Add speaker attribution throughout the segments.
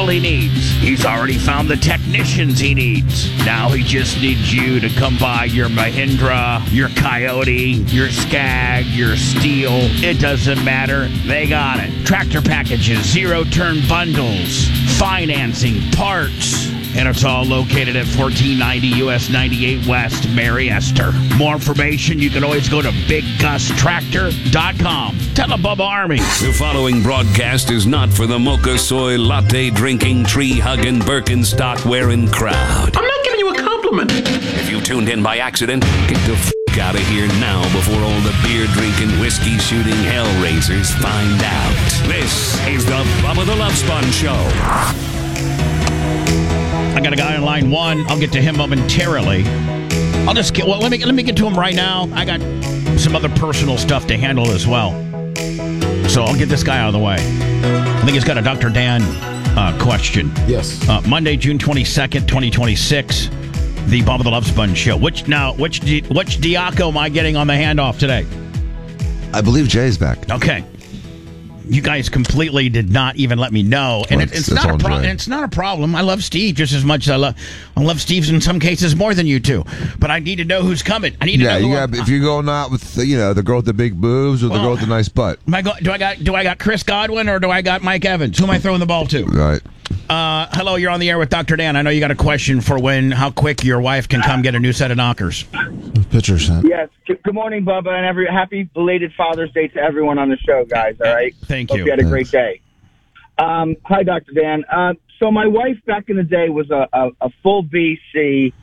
Speaker 1: people he needs. He's already found the technicians he needs. Now he just needs you to come by your Mahindra, your Coyote, your Skag, your Steel. It doesn't matter. They got it. Tractor packages, zero-turn bundles, financing, parts. And it's all located at 1490 US 98 West, Mary Esther. More information, you can always go to BigGusTractor.com. Tell the Bubba Army.
Speaker 2: The following broadcast is not for the mocha soy latte drinking, tree hugging, Birkenstock wearing crowd.
Speaker 3: I'm not giving you a compliment.
Speaker 2: If you tuned in by accident, get the out of here now before all the beer drinking, whiskey shooting hellraisers find out. This is the Bubba the Love Sponge Show.
Speaker 1: I got a guy on line one. I'll get to him momentarily. I'll just get. Well, let me get to him right now. I got some other personal stuff to handle as well, so I'll get this guy out of the way. I think he's got a Dr. Dan question.
Speaker 4: Yes.
Speaker 1: Monday, June 22nd, 2026. The Bubba the Love Sponge Show. Which Diaco am I getting on the handoff today?
Speaker 5: I believe Jay's back.
Speaker 1: Okay. You guys completely did not even let me know, and it's not a problem. It's not a problem. I love Steve just as much as I love Steve in some cases more than you two. But I need to know who's coming. I need to know.
Speaker 5: If you're going out with the girl with the big boobs or the girl with the nice butt.
Speaker 1: Do I got Chris Godwin or do I got Mike Evans? Who am I throwing the ball to?
Speaker 5: Right.
Speaker 1: Hello, you're on the air with Dr. Dan. I know you got a question for how quick your wife can come get a new set of knockers.
Speaker 5: Pitcher sent.
Speaker 6: Yes. Good morning, Bubba, and happy belated Father's Day to everyone on the show, guys. All right.
Speaker 1: Thank
Speaker 6: you.
Speaker 1: Hope
Speaker 6: you had a great day. Hi, Dr. Dan. So my wife back in the day was a full BC.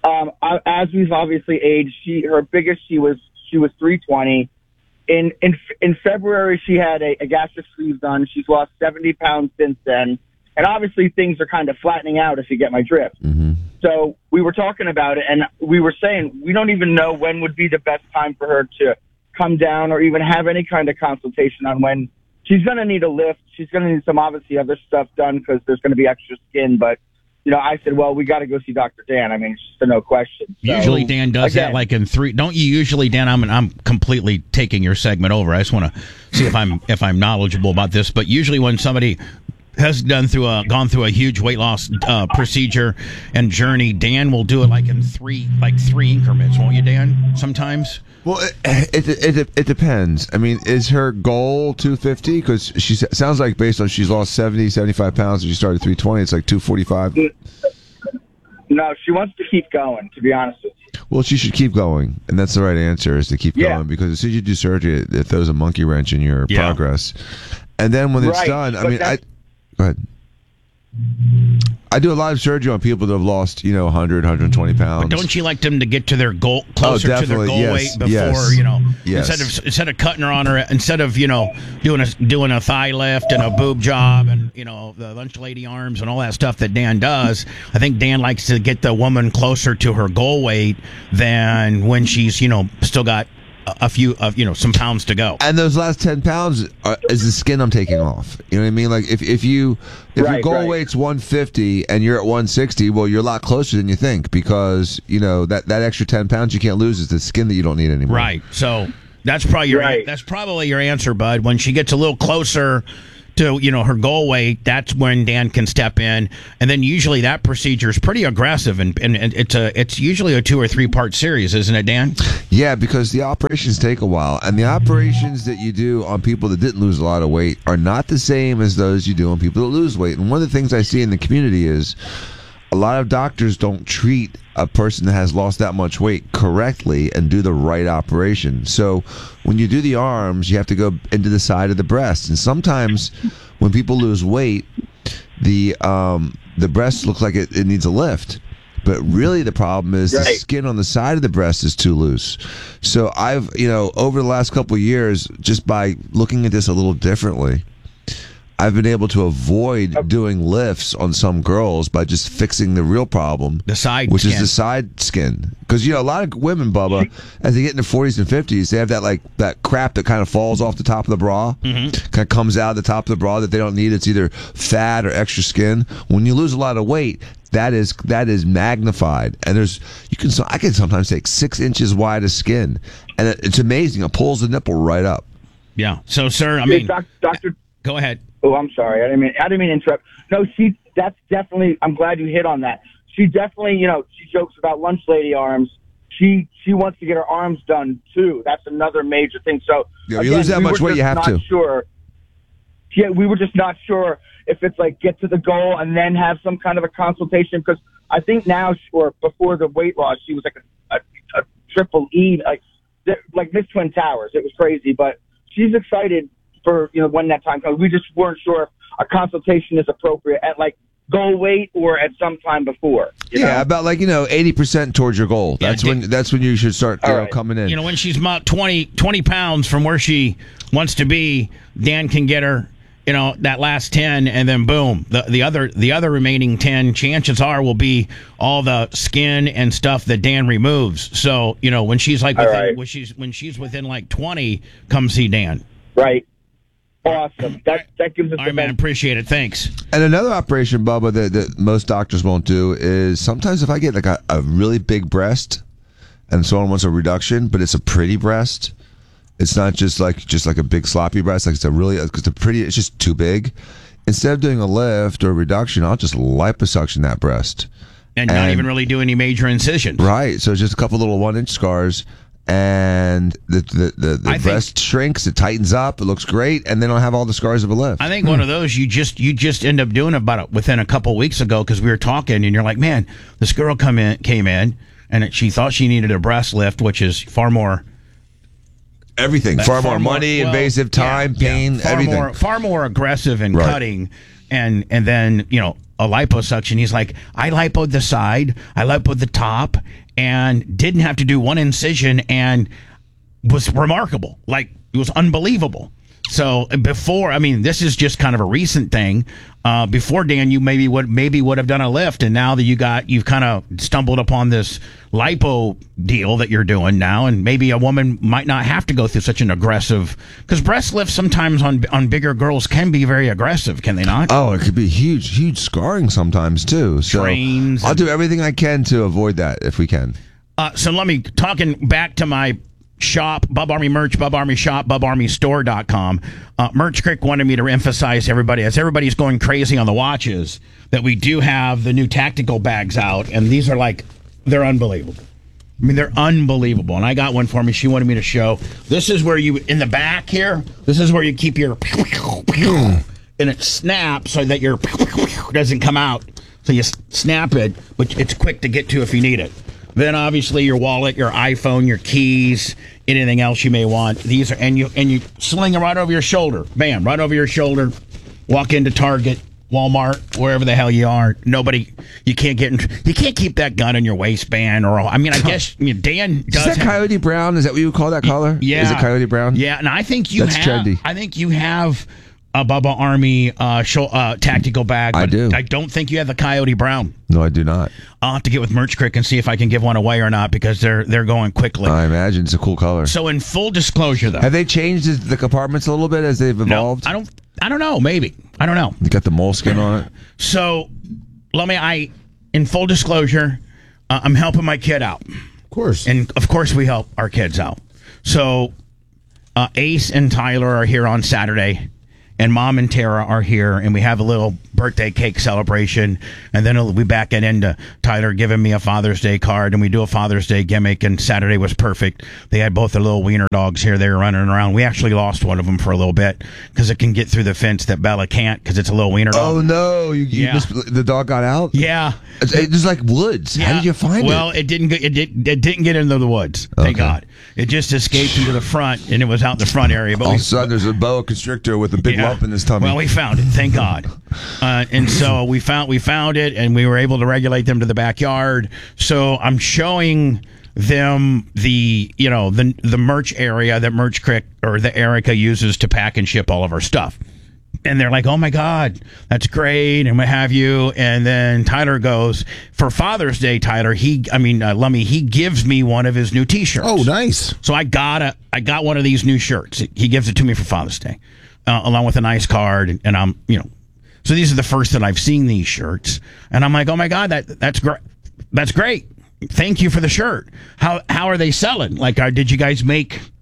Speaker 6: As we've obviously aged, her biggest she was 320. In February, she had a gastric sleeve done. She's lost 70 pounds since then. And obviously things are kind of flattening out, if you get my drift.
Speaker 5: Mm-hmm.
Speaker 6: So we were talking about it, and we were saying we don't even know when would be the best time for her to come down or even have any kind of consultation on when she's going to need a lift. She's going to need some obviously other stuff done because there's going to be extra skin. But, I said, well, we got to go see Dr. Dan. I mean, it's just a no question. So,
Speaker 1: usually Dan does that like in 3. Don't you usually, Dan? I'm completely taking your segment over. I just want to see if I'm knowledgeable about this. But usually when somebody has gone through a huge weight loss procedure and journey, Dan will do it like in 3 increments, won't you, Dan? Sometimes.
Speaker 5: Well, it depends. I mean, is her goal 250? Because she sounds like based on she's lost 70, 75 pounds and she started 320, it's like 245.
Speaker 6: No, she wants to keep going, to be honest with you.
Speaker 5: Well, she should keep going, and that's the right answer, is to keep going, because as soon as you do surgery, it throws a monkey wrench in your progress. And then when it's done, I mean, go ahead. I do a lot of surgery on people that have lost, 100, 120 pounds.
Speaker 1: But don't you like them to get to their goal, closer to their goal weight before, instead of cutting her on her, instead of, doing a thigh lift and a boob job and, the lunch lady arms and all that stuff that Dan does, I think Dan likes to get the woman closer to her goal weight than when she's, still got a few of some pounds to go,
Speaker 5: and those last 10 pounds is the skin I'm taking off. You know what I mean? Like if your goal weight's 150 and you're at 160, well, you're a lot closer than you think, because that extra 10 pounds you can't lose is the skin that you don't need anymore.
Speaker 1: Right. So that's probably your answer, bud. When she gets a little closer to her goal weight, that's when Dan can step in, and then usually that procedure is pretty aggressive, and it's usually a 2 or 3 part series, isn't it, Dan?
Speaker 5: Yeah, because the operations take a while, and the operations that you do on people that didn't lose a lot of weight are not the same as those you do on people that lose weight. And one of the things I see in the community is a lot of doctors don't treat a person that has lost that much weight correctly and do the right operation. So when you do the arms, you have to go into the side of the breast. And sometimes when people lose weight, the breast looks like it needs a lift. But really the problem is the skin on the side of the breast is too loose. So I've, over the last couple of years, just by looking at this a little differently, I've been able to avoid doing lifts on some girls by just fixing the real problem,
Speaker 1: the side
Speaker 5: which
Speaker 1: skin.
Speaker 5: is the side skin. Because a lot of women, Bubba, as they get in their 40s and 50s, they have that crap that kind of falls off the top of the bra, kind of comes out of the top of the bra that they don't need. It's either fat or extra skin. When you lose a lot of weight, that is magnified, and I can sometimes take 6 inches wide of skin, and it's amazing. It pulls the nipple right up.
Speaker 1: Yeah. So, sir, I mean,
Speaker 6: Doctor.
Speaker 1: Go ahead.
Speaker 6: Oh, I'm sorry. I didn't mean to interrupt. No, that's definitely, I'm glad you hit on that. She definitely, she jokes about lunch lady arms. She wants to get her arms done too. That's another major thing. So
Speaker 5: you lose that much weight, you have to.
Speaker 6: Sure. Yeah, we were just not sure if it's like get to the goal and then have some kind of a consultation, because I think now, or before the weight loss, she was like a triple E, like Miss Twin Towers. It was crazy, but she's excited for when that time comes. We just weren't sure if a consultation is appropriate at like goal weight or at some time before. You know?
Speaker 5: About 80% towards your goal. That's when you should start coming in.
Speaker 1: When she's about 20 pounds from where she wants to be, Dan can get her that last 10, and then boom, the other remaining 10, chances are, will be all the skin and stuff that Dan removes. So when she's when she's within like 20, come see Dan.
Speaker 6: Right. Awesome. That gives us.
Speaker 1: All right, man. Appreciate it. Thanks.
Speaker 5: And another operation, Bubba, that most doctors won't do is sometimes if I get like a really big breast, and someone wants a reduction, but it's a pretty breast. It's not just like a big sloppy breast. Like it's just too big. Instead of doing a lift or a reduction, I'll just liposuction that breast.
Speaker 1: And not even really do any major incisions.
Speaker 5: Right. So it's just a couple little 1-inch scars. And the breast shrinks, it tightens up, it looks great, and then I'll have all the scars of a lift.
Speaker 1: I think one of those you just end up doing within a couple weeks ago, because we were talking, and you're like, man, this girl came in, and she thought she needed a breast lift, which is far more.
Speaker 5: Everything. Far more money, invasive time, pain, everything.
Speaker 1: Far more aggressive and cutting, and then a liposuction. He's like, I lipoed the side, I lipoed the top, and didn't have to do one incision, and was remarkable. Like, it was unbelievable. So before, this is just kind of a recent thing. Before, Dan, you maybe would have done a lift, and now that you've kind of stumbled upon this lipo deal that you're doing now, and maybe a woman might not have to go through such an aggressive, because breast lifts sometimes on bigger girls can be very aggressive, can they not?
Speaker 5: Oh, it could be huge scarring sometimes too. So I'll do everything I can to avoid that if we can.
Speaker 1: So let me, talking back to my shop, Bub Army merch, Bub Army shop, BubArmyStore.com. Merch Crick wanted me to emphasize everybody, as everybody's going crazy on the watches, that we do have the new tactical bags out, and these are they're unbelievable. They're unbelievable. And I got one for me. She wanted me to show. This is where you, in the back here, this is where you keep your, and it snaps so that your doesn't come out. So you snap it, but it's quick to get to if you need it. Then obviously your wallet, your iPhone, your keys, anything else you may want. These are, and you sling them right over your shoulder. Bam, right over your shoulder. Walk into Target, Walmart, wherever the hell you are. You can't keep that gun in your waistband I guess Dan does.
Speaker 5: Is that Coyote Brown? Is that what you would call that color?
Speaker 1: Yeah.
Speaker 5: Is it Coyote Brown?
Speaker 1: Yeah, and I think you
Speaker 5: That's trendy.
Speaker 1: I think you have a Bubba Army tactical bag.
Speaker 5: I do.
Speaker 1: I don't think you have the Coyote Brown.
Speaker 5: No, I do not.
Speaker 1: I'll have to get with Merch Crick and see if I can give one away or not, because they're going quickly.
Speaker 5: I imagine it's a cool color.
Speaker 1: So in full disclosure, though,
Speaker 5: have they changed the compartments a little bit as they've evolved?
Speaker 1: No, I don't know. Maybe, I don't know.
Speaker 5: You got the moleskin on it.
Speaker 1: So in full disclosure, I'm helping my kid out.
Speaker 5: Of course,
Speaker 1: and of course we help our kids out. So Ace and Tyler are here on Saturday, and Mom and Tara are here, and we have a little birthday cake celebration, and then we'll be back into Tyler giving me a Father's Day card, and we do a Father's Day gimmick, and Saturday was perfect. They had both their little wiener dogs here. They were running around. We actually lost one of them for a little bit, because it can get through the fence that Bella can't, because it's a little wiener dog.
Speaker 5: Oh, no. The dog got out?
Speaker 1: Yeah.
Speaker 5: It's like woods. Yeah. How did you find it?
Speaker 1: Well, it didn't get into the woods. Thank God. It just escaped into the front, and it was out in the front area. But
Speaker 5: all of a sudden, there's a boa constrictor with a big lump in his tummy.
Speaker 1: Well, we found it. Thank God. And so we found it, and we were able to regulate them to the backyard. So I'm showing them the merch area that Merch Crick or the Erica uses to pack and ship all of our stuff. And they're like, oh, my God, that's great, and what have you. And then Tyler goes, for Father's Day, Lummy, he gives me one of his new T-shirts.
Speaker 3: Oh, nice.
Speaker 1: So I got one of these new shirts. He gives it to me for Father's Day, along with a nice card. And I'm, so these are the first that I've seen these shirts. And I'm like, oh, my God, that's great. That's great. Thank you for the shirt. How are they selling? Like, did you guys make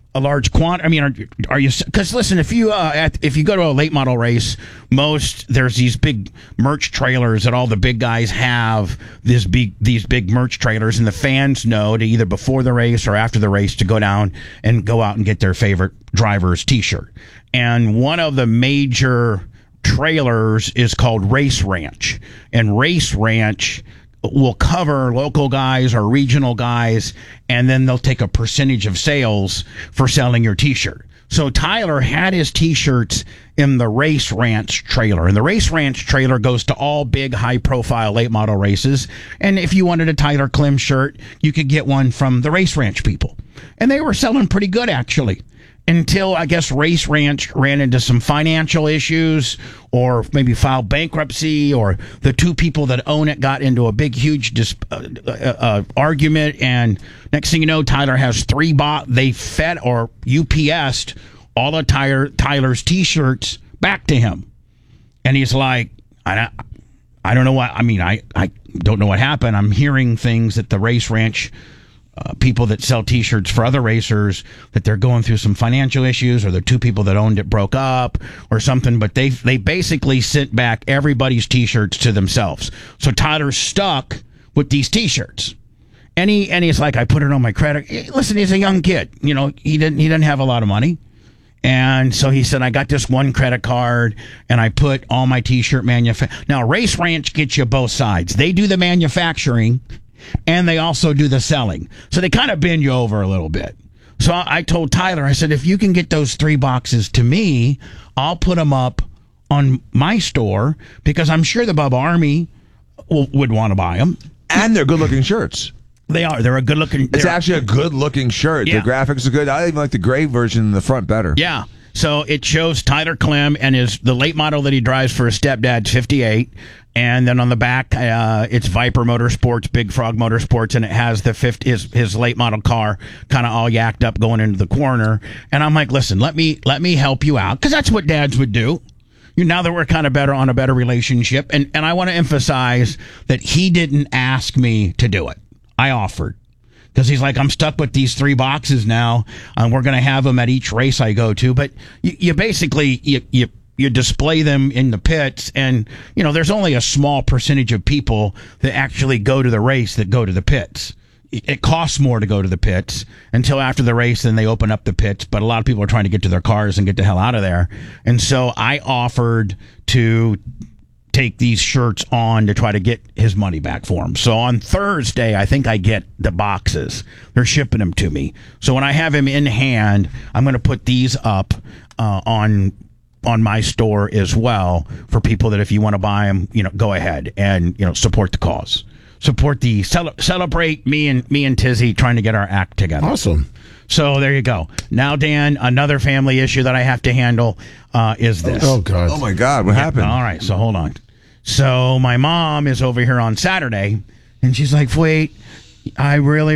Speaker 1: a large quantity? I mean, are you? Because listen, if you go to a late model race, there's these big merch trailers that all the big guys have. These big merch trailers, and the fans know to either before the race or after the race to go down and go out and get their favorite driver's T-shirt. And one of the major trailers is called Race Ranch, and Race Ranch will cover local guys or regional guys, and then they'll take a percentage of sales for selling your T-shirt. So Tyler had his T-shirts in the Race Ranch trailer, and the Race Ranch trailer goes to all big, high-profile late model races. And if you wanted a Tyler Klim shirt, you could get one from the Race Ranch people, and they were selling pretty good actually. Until, I guess, Race Ranch ran into some financial issues or maybe filed bankruptcy, or the two people that own it got into a big, huge argument. And next thing you know, Tyler has they fed or UPS'd all of Tyler's T-shirts back to him. And he's like, I don't know what, I mean, I don't know what happened. I'm hearing things that the Race Ranch people that sell T-shirts for other racers, that they're going through some financial issues, or the two people that owned it broke up or something, but they basically sent back everybody's T-shirts to themselves. So Tyler's stuck with these T-shirts. And he's like, I put it on my credit. Listen, he's a young kid. You know, he didn't have a lot of money. And so he said, I got this one credit card and I put all my T-shirt Now, Race Ranch gets you both sides. They do the manufacturing, and they also do the selling. So they kind of bend you over a little bit. So I told Tyler, I said, if you can get those 3 boxes to me, I'll put them up on my store, because I'm sure the Bubba Army would want to buy them.
Speaker 5: And they're good-looking shirts.
Speaker 1: They are. They're a good-looking...
Speaker 5: It's actually a good-looking shirt.
Speaker 1: Yeah.
Speaker 5: The graphics are good. I even like the gray version in the front better.
Speaker 1: Yeah. So it shows Tyler Klim and the late model that he drives for his stepdad's 58. And then on the back, it's Viper Motorsports, Big Frog Motorsports, and it has his late model car kind of all yacked up going into the corner. And I'm like, listen, let me help you out, because that's what dads would do. Now that we're kind of on a better relationship, and I want to emphasize that he didn't ask me to do it. I offered. Because he's like, I'm stuck with these 3 boxes now, and we're going to have them at each race I go to. But you basically, you display them in the pits, and, you know, there's only a small percentage of people that actually go to the race that go to the pits. It costs more to go to the pits until after the race, then they open up the pits. But a lot of people are trying to get to their cars and get the hell out of there. And so I offered to take these shirts on to try to get his money back for him. So on Thursday, I think I get the boxes. They're shipping them to me. So when I have him in hand, I'm going to put these up on my store as well, for people that if you want to buy them, you know, go ahead and, you know, support the cause. Support the celebrate me and Tizzy trying to get our act together.
Speaker 3: Awesome.
Speaker 1: So there you go. Now, Dan, another family issue that I have to handle is this.
Speaker 3: Oh, God.
Speaker 5: Oh, my God. What happened?
Speaker 1: All right. So hold on. So my mom is over here on Saturday, and she's like, wait, I really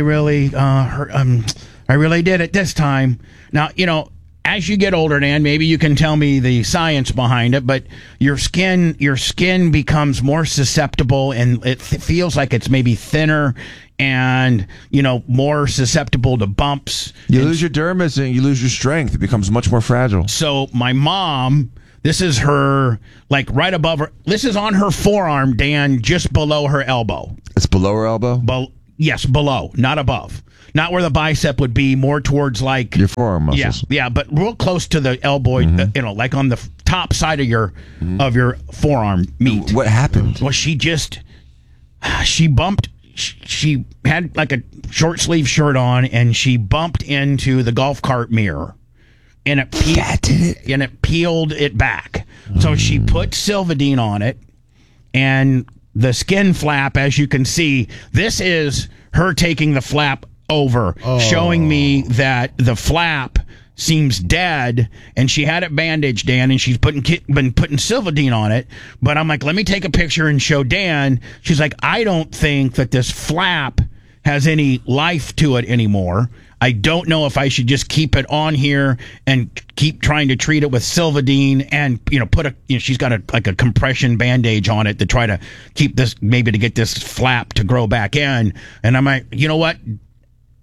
Speaker 1: did it this time. Now, you know, as you get older, Dan, maybe you can tell me the science behind it, but your skin becomes more susceptible, and it feels like it's maybe thinner and, you know, more susceptible to bumps.
Speaker 5: You lose your dermis and you lose your strength. It becomes much more fragile.
Speaker 1: So my mom, this is her, like right above her, this is on her forearm, Dan, just below her elbow.
Speaker 5: It's below her elbow?
Speaker 1: Yes, below, not above. Not where the bicep would be, more towards like
Speaker 5: your forearm muscles.
Speaker 1: Yeah, but real close to the elbow, you know, like on the top side of your forearm meat.
Speaker 5: What happened?
Speaker 1: Well, she bumped. She had like a short sleeve shirt on, and she bumped into the golf cart mirror, and it peeled it back. So she put Silvadene on it, and the skin flap, as you can see, this is her taking the flap over, showing me that the flap seems dead, and she had it bandaged, Dan, and she's been putting Silvadene on it. But I'm like, let me take a picture and show Dan. She's like, I don't think that this flap has any life to it anymore. I don't know if I should just keep it on here and keep trying to treat it with Silvadene, and, you know, she's got a compression bandage on it to try to keep this, maybe to get this flap to grow back in. And I'm like, you know what?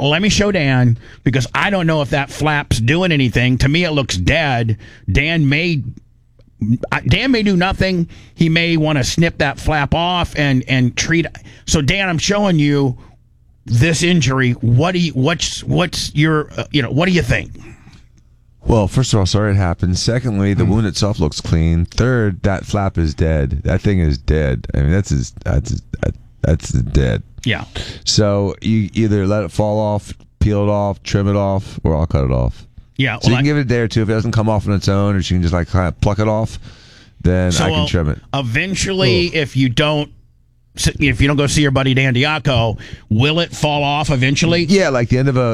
Speaker 1: let me show Dan, because I don't know if that flap's doing anything. To me, it looks dead. Dan may do nothing. He may want to snip that flap off and treat. So Dan, I'm showing you this injury. What's your what do you think?
Speaker 5: Well, first of all, sorry it happened. Secondly, the wound itself looks clean. Third, that flap is dead. That thing is dead. I mean, that's dead.
Speaker 1: Yeah.
Speaker 5: So you either let it fall off, peel it off, trim it off, or I'll cut it off.
Speaker 1: Yeah.
Speaker 5: So you can give it a day or two. If it doesn't come off on its own, or she can just like kind of pluck it off, then I can trim it.
Speaker 1: Eventually, if you don't go see your buddy Dan Diaco, will it fall off eventually?
Speaker 5: Yeah, like the end of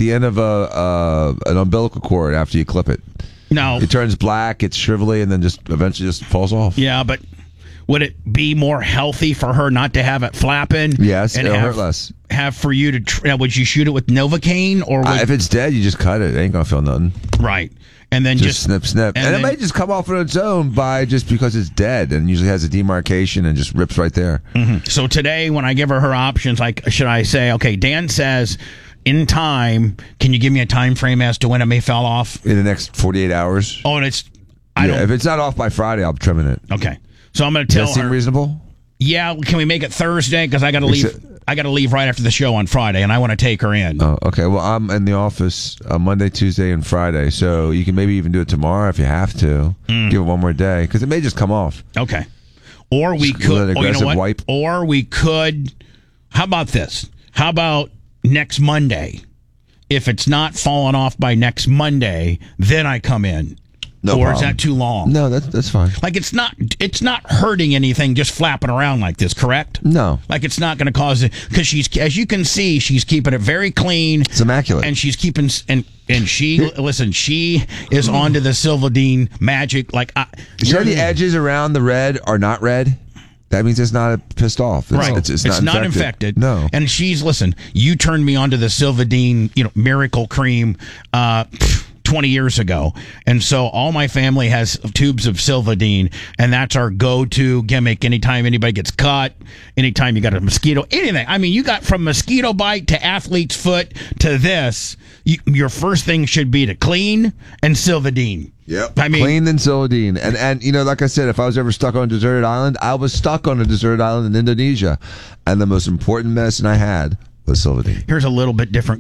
Speaker 5: an umbilical cord after you clip it.
Speaker 1: No.
Speaker 5: It turns black, it's shrivelly, and then just eventually just falls off.
Speaker 1: Yeah, but would it be more healthy for her not to have it flapping?
Speaker 5: Yes,
Speaker 1: and
Speaker 5: it'll hurt less.
Speaker 1: Have for you to would you shoot it with Novocaine or
Speaker 5: if it's dead, you just cut it. It ain't gonna feel nothing.
Speaker 1: Right. And then just
Speaker 5: snip. And it may just come off on its own just because it's dead, and usually has a demarcation and just rips right there.
Speaker 1: Mm-hmm. So today, when I give her options, like, should I say, okay, Dan says, in time, can you give me a time frame as to when it may fall off?
Speaker 5: In the next 48 hours.
Speaker 1: Oh, and if
Speaker 5: it's not off by Friday, I'll be trimming it.
Speaker 1: Okay. So I'm going to tell her.
Speaker 5: Does that seem reasonable?
Speaker 1: Yeah. Can we make it Thursday? Because I got to leave. I got to leave right after the show on Friday, and I want to take her in.
Speaker 5: Oh, okay. Well, I'm in the office Monday, Tuesday, and Friday, so you can maybe even do it tomorrow if you have to. Give it one more day, because it may just come off.
Speaker 1: Okay. Or we could. You know what?
Speaker 5: Wipe.
Speaker 1: Or we could. How about this? How about next Monday? If it's not falling off by next Monday, then I come in.
Speaker 5: No
Speaker 1: or
Speaker 5: problem.
Speaker 1: Is that too long?
Speaker 5: No, that's fine.
Speaker 1: Like it's not hurting anything just flapping around like this, correct?
Speaker 5: No.
Speaker 1: Like it's not going to cause it, because she's, as you can see, she's keeping it very clean.
Speaker 5: It's immaculate.
Speaker 1: And she's keeping she is onto the Silvadene magic. Like
Speaker 5: you know, the edges around the red are not red. That means it's not pissed off. It's not infected. No.
Speaker 1: And you turned me onto the Silvadene, miracle cream 20 years ago. And so all my family has tubes of Silvadene, and that's our go-to gimmick anytime anybody gets cut, anytime you got a mosquito, anything. I mean, you got from mosquito bite to athlete's foot to this, your first thing should be to clean and Silvadene.
Speaker 5: Yep. I mean, clean and Silvadene. And like I said, if I was ever stuck on a deserted island, I was stuck on a deserted island in Indonesia, and the most important medicine I had was Silvadene.
Speaker 1: Here's a little bit different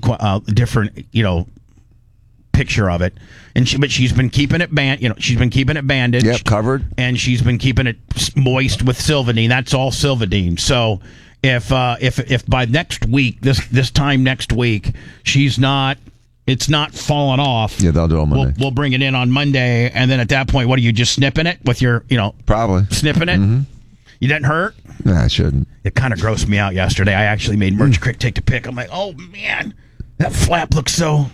Speaker 1: picture of it, but she's been keeping it she's been keeping it bandaged.
Speaker 5: Yep, covered,
Speaker 1: and she's been keeping it moist with Silvadene. That's all Silvadene. So if by next week, this time next week, it's not falling off.
Speaker 5: Yeah, they'll do it on Monday.
Speaker 1: We'll bring it in on Monday, and then at that point, what are you just snipping it with your
Speaker 5: probably
Speaker 1: snipping it?
Speaker 5: Mm-hmm.
Speaker 1: You didn't hurt?
Speaker 5: Nah, I shouldn't.
Speaker 1: It kind of grossed me out yesterday. I actually made Merch Crick take the pick. I'm like, oh man, that flap looks so.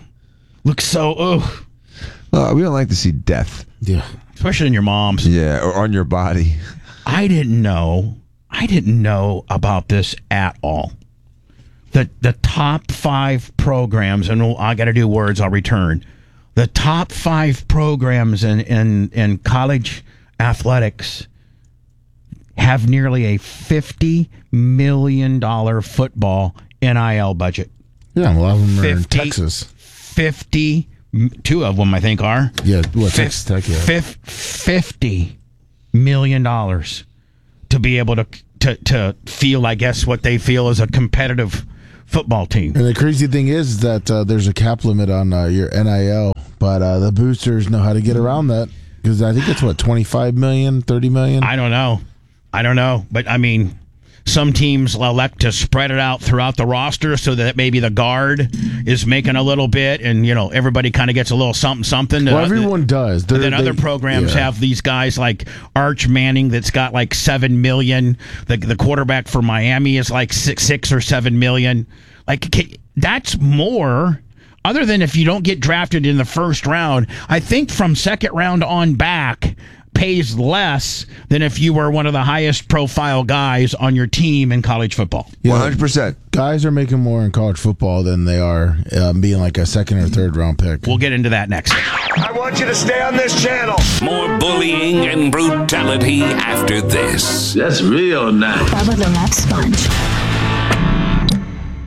Speaker 1: Well,
Speaker 5: we don't like to see death.
Speaker 1: Yeah. Especially in your mom's.
Speaker 5: Yeah, or on your body.
Speaker 1: I didn't know about this at all. The top 5 programs, and I got to do words, I'll return. The top 5 programs in college athletics have nearly a $50 million football NIL budget.
Speaker 3: Yeah, a lot of them are in Texas.
Speaker 1: 50, 2 of them I think are.
Speaker 3: Yeah, Texas Tech, yeah.
Speaker 1: $50 million to be able to feel, I guess, what they feel is a competitive football team.
Speaker 3: And the crazy thing is that there's a cap limit on your NIL, but the boosters know how to get around that, because I think it's 25 million, 30 million.
Speaker 1: I don't know, but I mean, some teams elect to spread it out throughout the roster so that maybe the guard is making a little bit, and everybody kind of gets a little something.
Speaker 3: Well, everyone does.
Speaker 1: And then other programs have these guys like Arch Manning that's got like $7 million. The quarterback for Miami is like $6 or $7 million. Like that's more. Other than if you don't get drafted in the first round, I think from second round on back pays less than if you were one of the highest profile guys on your team in college football.
Speaker 5: 100%.
Speaker 3: Guys are making more in college football than they are being like a second or third round pick.
Speaker 1: We'll get into that next.
Speaker 4: I want you to stay on this channel.
Speaker 2: More bullying and brutality after this.
Speaker 4: That's real nice.
Speaker 7: Bubba the Love Sponge.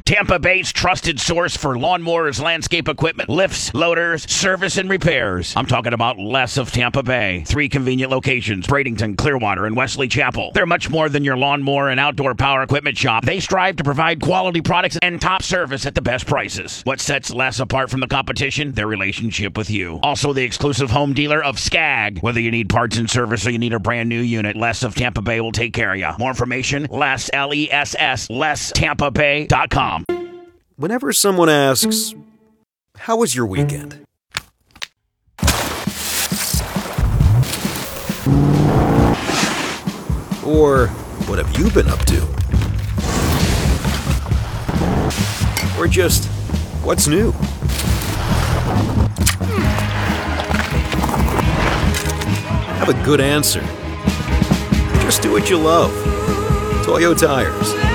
Speaker 1: Tampa Bay's trusted source for lawnmowers, landscape equipment, lifts, loaders, service, and repairs. I'm talking about Les of Tampa Bay. 3 convenient locations, Bradenton, Clearwater, and Wesley Chapel. They're much more than your lawnmower and outdoor power equipment shop. They strive to provide quality products and top service at the best prices. What sets Les apart from the competition? Their relationship with you. Also the exclusive home dealer of Skag. Whether you need parts and service or you need a brand new unit, Les of Tampa Bay will take care of you. More information, Les, L-E-S-S, LesTampaBay.com.
Speaker 7: Whenever someone asks, "How was your weekend?" Or, "What have you been up to?" Or just, "What's new?" Have a good answer. Just do what you love. Toyo Tires.